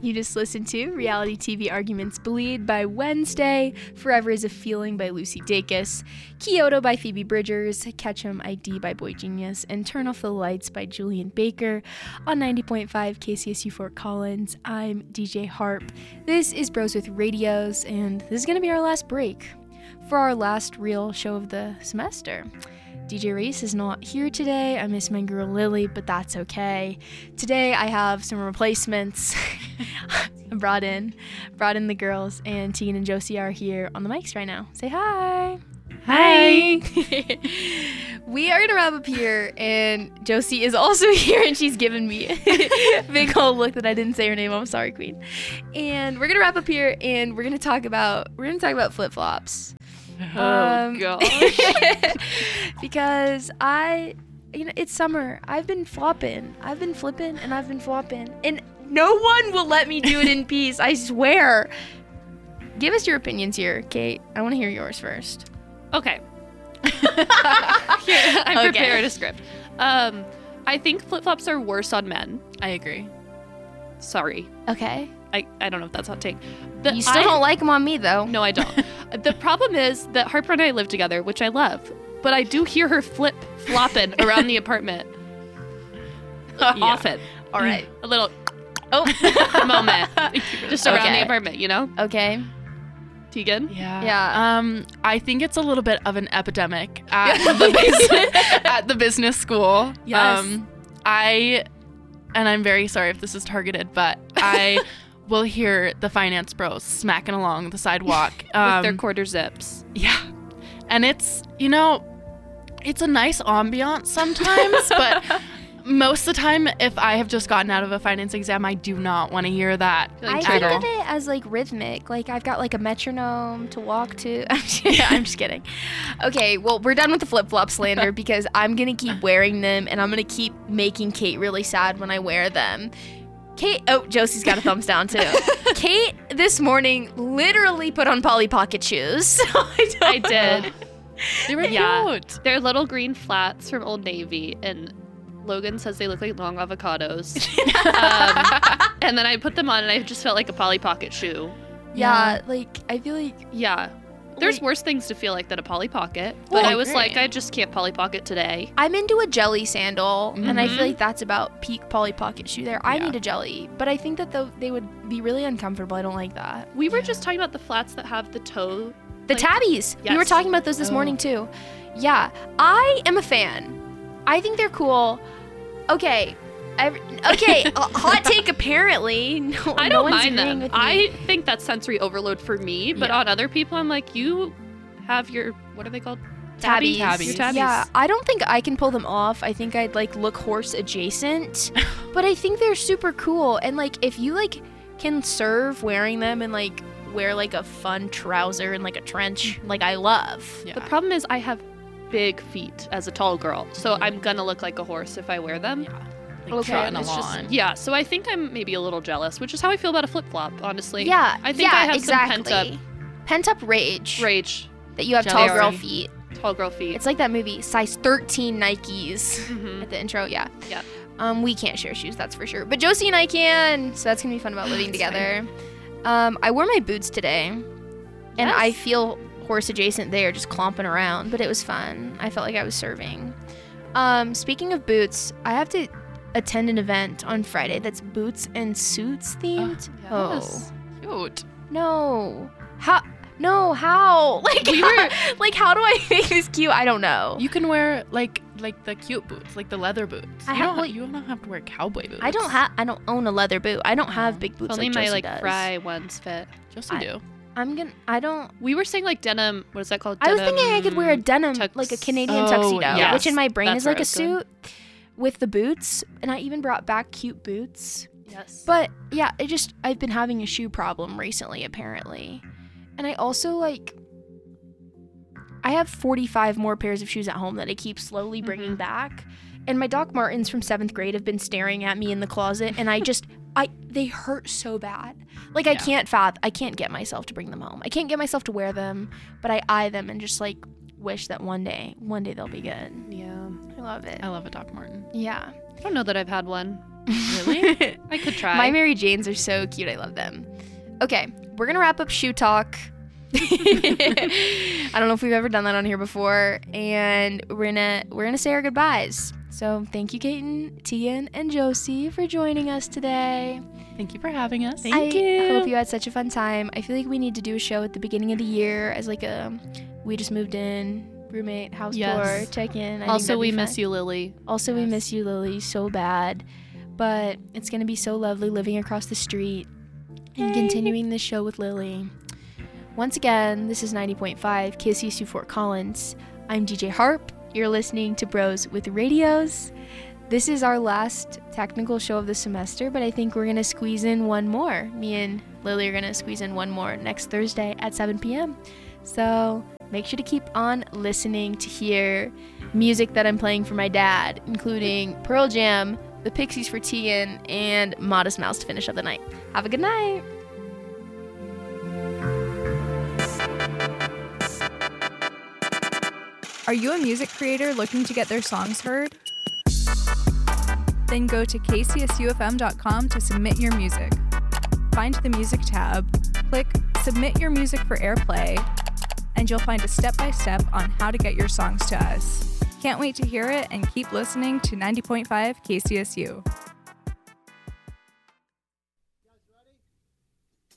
You just listened to Reality TV Arguments Bleed by Wednesday, Forever is a Feeling by Lucy Dacus, Kyoto by Phoebe Bridgers, Ketchum ID by Boy Genius, and Turn Off the Lights by Julian Baker on 90.5 KCSU Fort Collins. I'm DJ Harp. This is Bros with Radios, and this is going to be our last break for our last real show of the semester. DJ Reese is not here today. I miss my girl Lily, but that's okay. Today I have some replacements. I brought in the girls, and Tegan and Josie are here on the mics right now. Say hi. Hi. We are gonna wrap up here, and Josie is also here, and she's giving me a big old look that I didn't say her name. I'm sorry, Queen. And we're gonna wrap up here, and we're gonna talk about flip-flops. Oh gosh. Because it's summer. I've been flopping. I've been flipping and I've been flopping. And no one will let me do it in peace, I swear. Give us your opinions here, Kate. I want to hear yours first. Okay. Here, I'm prepared a script. I think flip-flops are worse on men. I agree. Sorry. Okay. I don't know if that's hot take. You still don't like them on me, though. No, I don't. The problem is that Harper and I live together, which I love, but I do hear her flopping around the apartment often. All right. A little moment just around the apartment, you know? Okay. Tegan? Yeah. I think it's a little bit of an epidemic at the business school. Yes. I'm very sorry if this is targeted, but I will hear the finance bros smacking along the sidewalk with their quarter zips. Yeah. And it's a nice ambiance sometimes, but most of the time, if I have just gotten out of a finance exam, I do not want to hear that. I think of it as like rhythmic. Like I've got like a metronome to walk to. I'm just kidding. Okay, well, we're done with the flip-flop slander because I'm going to keep wearing them and I'm going to keep making Kate really sad when I wear them. Josie's got a thumbs down too. Kate this morning literally put on Polly Pocket shoes. I did. They were cute. They're little green flats from Old Navy, and Logan says they look like long avocados. And then I put them on and I just felt like a Polly Pocket shoe. Yeah, like I feel like... Yeah. There's worse things to feel like than a Polly Pocket. But I was like, I just can't Polly Pocket today. I'm into a jelly sandal, and I feel like that's about peak Polly Pocket shoe there. I need a jelly, but I think that they would be really uncomfortable. I don't like that. We were just talking about the flats that have the toe. The tabbies. Yes. We were talking about those this morning too. Yeah, I am a fan. I think they're cool. Okay. Hot take apparently. No, I don't one's mind agreeing them. with me. I think that's sensory overload for me, but on other people, I'm like, you have your, what are they called? Tabbies. Your tabbies. Yeah, I don't think I can pull them off. I think I'd like look horse adjacent, but I think they're super cool. And like, if you like can serve wearing them and like wear like a fun trouser and like a trench, like I love. Yeah. The problem is I have big feet as a tall girl, so I'm gonna look like a horse if I wear them. Yeah. Like trotting along. So I think I'm maybe a little jealous, which is how I feel about a flip-flop, honestly. Yeah, I think I have exactly. some pent-up rage that you have Jealousy. tall girl feet. Tall girl feet. It's like that movie, size 13 Nikes at the intro, yeah. We can't share shoes, that's for sure. But Josie and I can, so that's gonna be fun about living together. I wore my boots today, and I feel horse adjacent there, just clomping around, but it was fun. I felt like I was serving. Speaking of boots, I have to attend an event on Friday that's boots and suits themed. Cute. No. How? No, how? Like, how do I make this cute? I don't know. You can wear like the cute boots, like the leather boots. You don't have to wear cowboy boots. I don't own a leather boot. I don't have big boots only like Josie my does. fry ones fit. Josie do. We were saying like denim. What is that called? I was thinking I could wear a denim, like a Canadian tuxedo, which in my brain is like a suit with the boots. And I even brought back cute boots. Yes. But yeah, I've been having a shoe problem recently, apparently. And I also I have 45 more pairs of shoes at home that I keep slowly bringing back. And my Doc Martens from 7th grade have been staring at me in the closet, and they hurt so bad. Like, I can't get myself to bring them home. I can't get myself to wear them, but I eye them and just like wish that one day they'll be good. Yeah. I love it. I love a Doc Marten. Yeah. I don't know that I've had one. Really? I could try. My Mary Janes are so cute. I love them. Okay, we're gonna wrap up shoe talk. I don't know if we've ever done that on here before, and we're gonna say our goodbyes. So thank you, Kaiten, Tian, and Josie for joining us today. Thank you for having us. I hope you had such a fun time. I feel like we need to do a show at the beginning of the year as like a we just moved in roommate house tour check-in. Also, we miss you, Lily. Also, we miss you, Lily, so bad. But it's gonna be so lovely living across the street and continuing this show with Lily. Once again, this is 90.5 KCSU Fort Collins. I'm DJ Harp. You're listening to Bros with Radios. This is our last technical show of the semester, but I think we're going to squeeze in one more. Me and Lily are going to squeeze in one more next Thursday at 7 p.m. So make sure to keep on listening to hear music that I'm playing for my dad, including Pearl Jam, The Pixies for Tian, and Modest Mouse to finish up the night. Have a good night. Are you a music creator looking to get their songs heard? Then go to kcsufm.com to submit your music. Find the Music tab, click Submit Your Music for Airplay, and you'll find a step-by-step on how to get your songs to us. Can't wait to hear it, and keep listening to 90.5 KCSU.